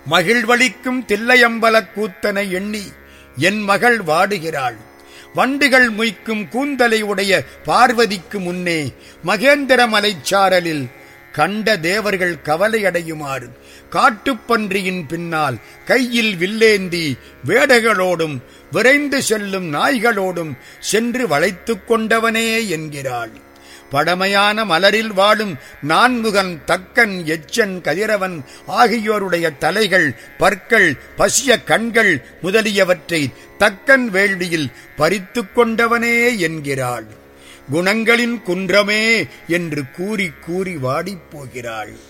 மகிழ்வளிக்கும் தில்லையம்பலக் கூத்தனை எண்ணி என் மகள் வாடுகிறாள். வண்டுகள் மொய்க்கும் கூந்தலை உடைய பார்வதிக்கு முன்னே மகேந்திர மலைச்சாரலில் கண்ட தேவர்கள் கவலையடையுமாறு காட்டுப்பன்றியின் பின்னால் கையில் வில்லேந்தி வேடைகளோடும் விரைந்து செல்லும் நாய்களோடும் சென்று வளைத்துக் கொண்டவனே என்கிறாள். பழமையான மலரில் வாழும் நான்முகன், தக்கன், எச்சன், கதிரவன் ஆகியோருடைய தலைகள், பற்கள், பசிய கண்கள் முதலியவற்றை தக்கன் வேள்வியில் பறித்துக் கொண்டவனே என்கிறாள். குணங்களின் குன்றமே என்று கூறி கூறி வாடிப்போகிறாள்.